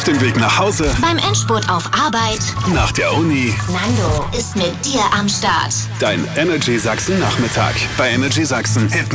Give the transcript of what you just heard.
dem Weg nach Hause, beim Endspurt auf Arbeit. nach der Uni. Nando ist mit dir am Start. Dein Energy Sachsen Nachmittag bei Energy Sachsen. Hit